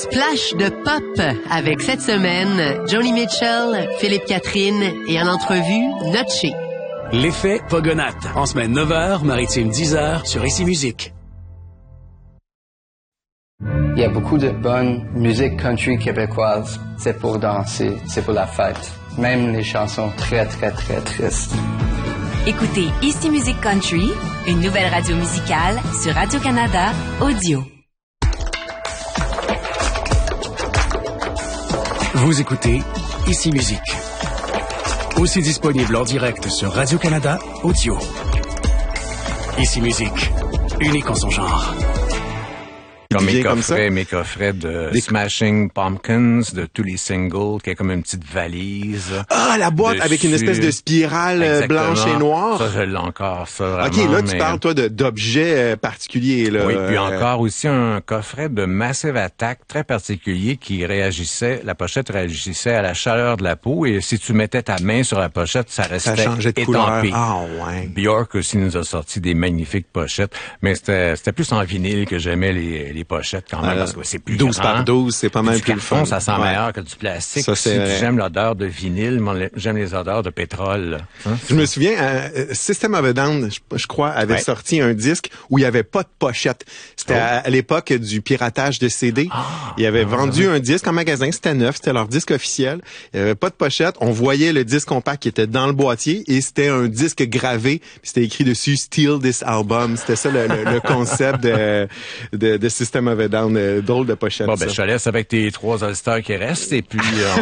splash de pop avec cette semaine Joni Mitchell, Philippe Catherine et en entrevue Notché. L'effet Pogonat, en semaine 9h, maritime 10h sur Ici Musique. Il y a beaucoup de bonne musique country québécoise. C'est pour danser, c'est pour la fête. Même les chansons très, très, très tristes. Écoutez Ici Musique Country, une nouvelle radio musicale sur Radio-Canada Audio. Vous écoutez Ici Musique. Aussi disponible en direct sur Radio-Canada Audio. Ici Musique, unique en son genre. Mes coffrets de Smashing Pumpkins, de tous les singles, qui est comme une petite valise. Ah, la boîte dessus. Avec une espèce de spirale blanche et noire. Ça, je l'ai encore, ça, vraiment. OK, là, tu parles, toi, d'objets particuliers, là. Oui, puis encore aussi un coffret de Massive Attack très particulier qui réagissait, la pochette réagissait à la chaleur de la peau, et si tu mettais ta main sur la pochette, ça restait étampé. Ah, ouais. Björk aussi nous a sorti des magnifiques pochettes, mais c'était plus en vinyle que j'aimais les pochettes quand même, parce que c'est plus 12 grand. par 12, c'est pas mal plus le fun. Ça sent meilleur que du plastique. Ça, c'est j'aime l'odeur de vinyle, mais j'aime les odeurs de pétrole. Je me souviens, System of a Down, je crois, avait sorti un disque où il y avait pas de pochette. C'était à l'époque du piratage de CD. Ils avaient vendu un disque en magasin, c'était neuf, c'était leur disque officiel. Il y avait pas de pochette. On voyait le disque compact qui était dans le boîtier et c'était un disque gravé. Puis c'était écrit dessus Steal This Album. C'était ça le concept de System of a Down. Drôle de pochette. Bon, ben, je te laisse avec tes 3 auditeurs qui restent et puis